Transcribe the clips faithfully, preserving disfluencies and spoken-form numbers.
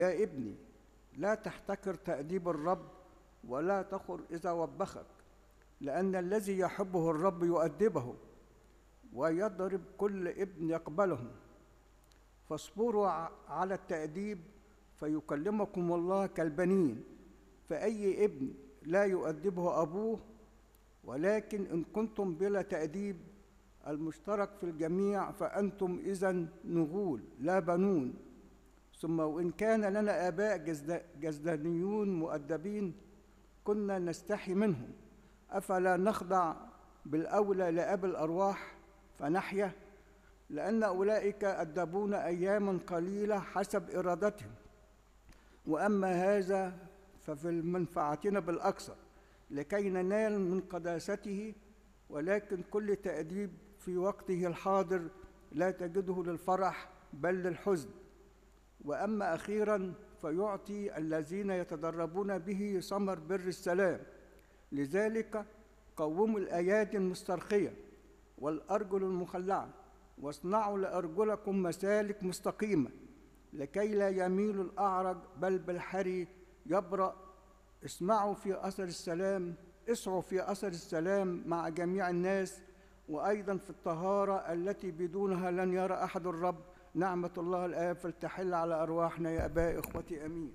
يا ابني، لا تحتكر تأديب الرب ولا تخر إذا وبخك، لأن الذي يحبه الرب يؤدبه ويضرب كل ابن يقبله. فاصبروا على التأديب فيكلمكم الله كالبنين. فأي ابن لا يؤدبه أبوه، ولكن إن كنتم بلا تأديب المشترك في الجميع فأنتم إذن نغول لا بنون. ثم وإن كان لنا آباء جزدانيون مؤدبين كنا نستحي منهم، أفلا نخضع بالأولى لأب الأرواح فنحيا؟ لأن أولئك أدبون أياما قليلة حسب إرادتهم، وأما هذا ففي المنفعتنا بالأكثر لكي ننال من قداسته. ولكن كل تأديب في وقته الحاضر لا تجده للفرح بل للحزن، وأما أخيرا فيعطي الذين يتدربون به ثمر بر السلام. لذلك قوموا الأيادي المسترخية والأرجل المخلعة، واصنعوا لأرجلكم مسالك مستقيمة لكي لا يميل الأعرج بل بالحري يبرأ. اسمعوا في أثر السلام اسعوا في أثر السلام مع جميع الناس، وأيضا في الطهارة التي بدونها لن يرى أحد الرب. نعمة الله الآب فلتحل على أرواحنا يا أباء إخوتي آمين.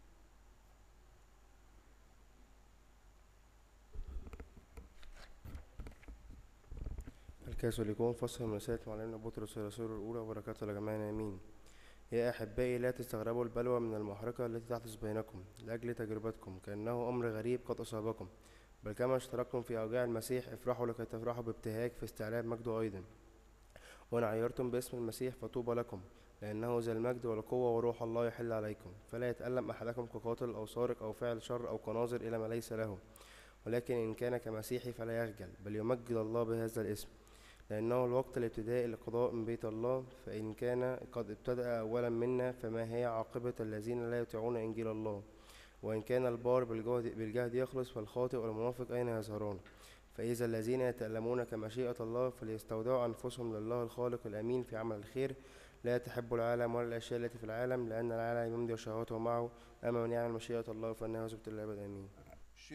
الكاثوليكون فصل من رسالة معلمنا بطرس الرسول الأولى وبركاته لجميعنا آمين. يا أحبائي، لا تستغربوا البلوى من المحرقة التي تحدث بينكم لأجل تجربتكم كأنه أمر غريب قد أصابكم، بل كما اشتركتم في أوجاع المسيح افرحوا لكي تفرحوا بابتهاج في استعلام مجده أيضا. وإن عيرتم باسم المسيح فطوبى لكم، لأنه ذا المجد والقوة وروح الله يحل عليكم. فلا يتألم أحدكم كقاتل أو سارق أو فاعل شر أو كناظر إلى ما ليس له، ولكن إن كان كمسيحي فلا يخجل، بل يمجد الله بهذا الاسم، لأنه الوقت الابتدائي للقضاء من بيت الله. فإن كان قد ابتدأ أولا منا فما هي عاقبة الذين لا يطيعون إنجيل الله؟ وإن كان البار بالجهد, بالجهد يخلص فالخاطئ والمنافق أين يظهرون؟ فإذا الذين يتألمون كمشيئة الله فليستودعوا أنفسهم لله الخالق الأمين في عمل الخير، لا تحب العالم ولا الأشياء التي في العالم، لأن العالم يمضي وشهواته معه، أما من يعمل مشيئة الله فإنه يثبت للأبد آمين.